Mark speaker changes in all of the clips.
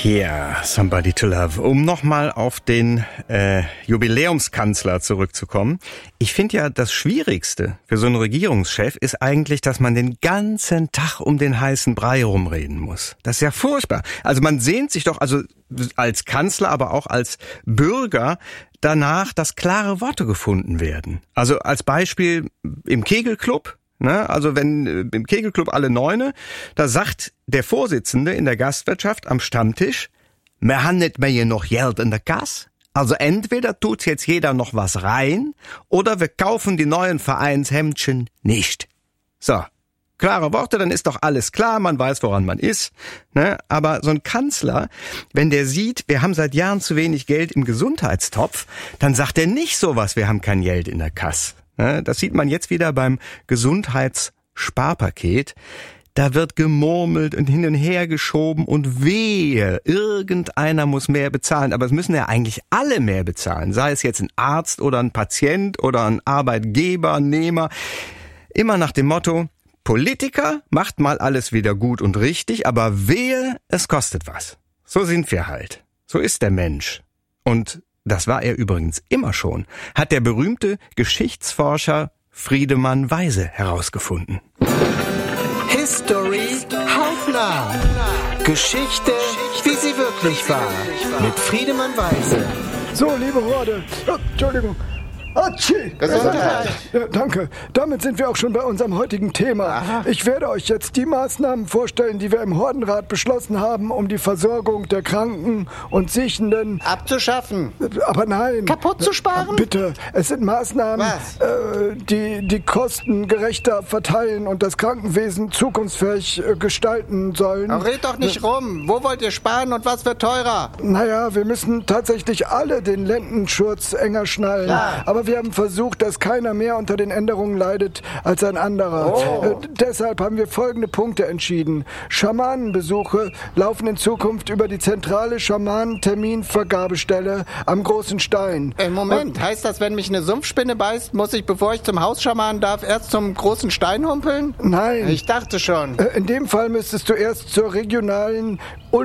Speaker 1: Ja, Somebody to Love. Um nochmal auf den Jubiläumskanzler zurückzukommen. Ich finde ja, das Schwierigste für so einen Regierungschef ist eigentlich, dass man den ganzen Tag um den heißen Brei rumreden muss. Das ist ja furchtbar. Also man sehnt sich doch, also als Kanzler, aber auch als Bürger, danach, dass klare Worte gefunden werden. Also als Beispiel im Kegelclub. Ne, also wenn im Kegelclub alle Neune, da sagt der Vorsitzende in der Gastwirtschaft am Stammtisch, wir haben nicht mehr hier noch Geld in der Kasse. Also entweder tut jetzt jeder noch was rein oder wir kaufen die neuen Vereinshemdchen nicht. So, klare Worte, dann ist doch alles klar, man weiß, woran man ist. Ne? Aber so ein Kanzler, wenn der sieht, wir haben seit Jahren zu wenig Geld im Gesundheitstopf, dann sagt er nicht sowas, wir haben kein Geld in der Kasse. Das sieht man jetzt wieder beim Gesundheitssparpaket. Da wird gemurmelt und hin und her geschoben und wehe, irgendeiner muss mehr bezahlen. Aber es müssen ja eigentlich alle mehr bezahlen, sei es jetzt ein Arzt oder ein Patient oder ein Arbeitgeber, Nehmer. Immer nach dem Motto, Politiker macht mal alles wieder gut und richtig, aber wehe, es kostet was. So sind wir halt. So ist der Mensch. Und das war er übrigens immer schon, hat der berühmte Geschichtsforscher Friedemann Weise herausgefunden.
Speaker 2: History hautnah. Geschichte, wie sie wirklich war. Mit Friedemann Weise.
Speaker 3: So, liebe Horde. Oh, Entschuldigung. Atschi!
Speaker 2: Gesundheit!
Speaker 3: Ja, danke. Damit sind wir auch schon bei unserem heutigen Thema.
Speaker 2: Aha.
Speaker 3: Ich werde euch jetzt die Maßnahmen vorstellen, die wir im Hordenrat beschlossen haben, um die Versorgung der Kranken und Siechenden
Speaker 2: Abzuschaffen.
Speaker 3: Aber nein.
Speaker 2: Kaputt zu sparen?
Speaker 3: Bitte. Es sind Maßnahmen,
Speaker 2: Was?
Speaker 3: die Kosten gerechter verteilen und das Krankenwesen zukunftsfähig gestalten sollen.
Speaker 2: Aber red doch nicht rum. Wo wollt ihr sparen und was wird teurer?
Speaker 3: Naja, wir müssen tatsächlich alle den Lendenschurz enger schnallen.
Speaker 2: Ja.
Speaker 3: Aber wir haben versucht, dass keiner mehr unter den Änderungen leidet als ein anderer. Deshalb haben wir folgende Punkte entschieden. Schamanenbesuche laufen in Zukunft über die zentrale Schamanen-Terminvergabestelle am Großen Stein.
Speaker 2: Moment, heißt das, wenn mich eine Sumpfspinne beißt, muss ich, bevor ich zum Hausschamanen darf, erst zum Großen Stein humpeln?
Speaker 3: Nein.
Speaker 2: Ich dachte schon.
Speaker 3: In dem Fall müsstest du erst zur regionalen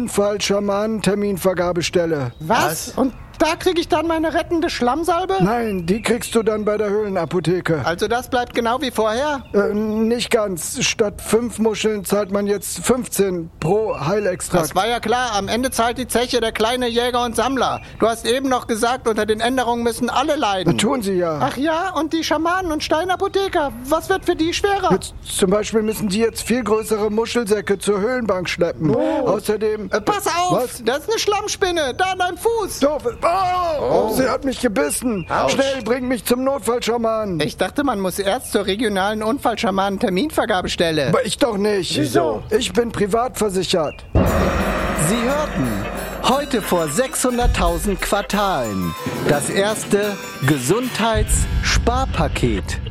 Speaker 3: Unfall-Schamanen-Terminvergabestelle.
Speaker 2: Was? Und da kriege ich dann meine rettende Schlammsalbe?
Speaker 3: Nein, die kriegst du dann bei der Höhlenapotheke.
Speaker 2: Also das bleibt genau wie vorher?
Speaker 3: Nicht ganz. Statt 5 Muscheln zahlt man jetzt 15 pro Heilextrakt.
Speaker 2: Das war ja klar. Am Ende zahlt die Zeche der kleine Jäger und Sammler. Du hast eben noch gesagt, unter den Änderungen müssen alle leiden.
Speaker 3: Tun sie ja.
Speaker 2: Ach ja, und die Schamanen und Steinapotheker, was wird für die schwerer?
Speaker 3: Jetzt, zum Beispiel müssen die jetzt viel größere Muschelsäcke zur Höhlenbank schleppen. Außerdem...
Speaker 2: Pass auf!
Speaker 3: Was?
Speaker 2: Das ist eine Schlammspinne, da an deinem Fuß!
Speaker 3: Doof. Sie hat mich gebissen.
Speaker 2: Autsch.
Speaker 3: Schnell, bring mich zum Notfallschamanen.
Speaker 2: Ich dachte, man muss erst zur regionalen Unfallschamanen-Terminvergabestelle.
Speaker 3: Aber ich doch nicht.
Speaker 2: Wieso?
Speaker 3: Ich bin privat versichert.
Speaker 2: Sie hörten heute vor 600.000 Quartalen das erste Gesundheitssparpaket.